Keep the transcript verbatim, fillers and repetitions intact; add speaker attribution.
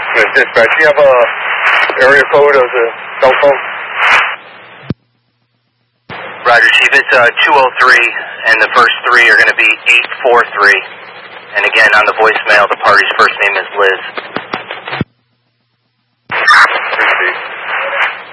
Speaker 1: Dispatch, do you have a area code of the cell phone?
Speaker 2: Roger, Chief. It's uh, two oh three, and the first three are going to be eight four three. And again, on the voicemail, the party's first name is Liz.